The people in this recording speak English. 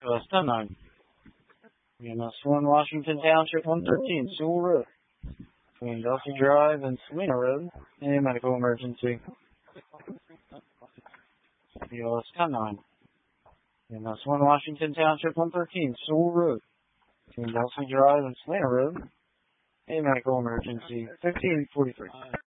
US 10-9. EMS 1 Washington Township 113 Sewell Road. Between Delsey Drive and Salina Road. A medical emergency. US 10-9. EMS 1 Washington Township 113 Sewell Road. Between Delsey Drive and Salina Road. A medical emergency. 1543.